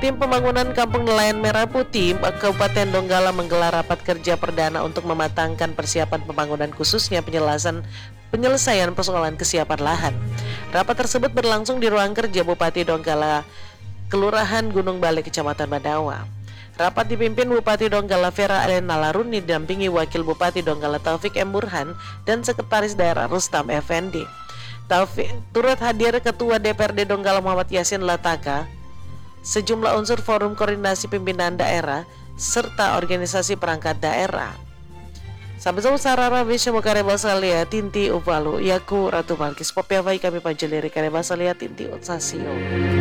Tim pembangunan Kampung Nelayan Merah Putih Kabupaten Donggala menggelar rapat kerja perdana untuk mematangkan persiapan pembangunan khususnya penyelesaian persoalan kesiapan lahan. Rapat tersebut berlangsung di ruang kerja Bupati Donggala, Kelurahan Gunung Bale, Kecamatan Badawa. Rapat dipimpin Bupati Donggala Vera Elena Laruni didampingi Wakil Bupati Donggala Taufik M. Burhan dan Sekretaris Daerah Rustam Effendi. Turut hadir Ketua DPRD Donggala Muhammad Yasin Lataka, sejumlah unsur forum koordinasi pimpinan daerah, serta organisasi perangkat daerah. Sampai jumpa sarara bisya mukare basalia tinti upalu yaku Ratu Malkis Popiavai kami panjeliri kare basalia tinti utsasio.